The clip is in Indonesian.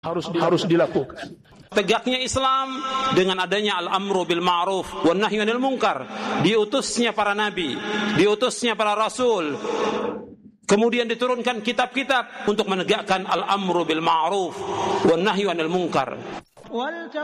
harus dilakukan. Tegaknya Islam dengan adanya al-amru bil ma'ruf wan nahyu 'anil munkar, diutusnya para nabi, diutusnya para rasul, kemudian diturunkan kitab-kitab untuk menegakkan al-amru bil ma'ruf wan nahyu 'anil munkar.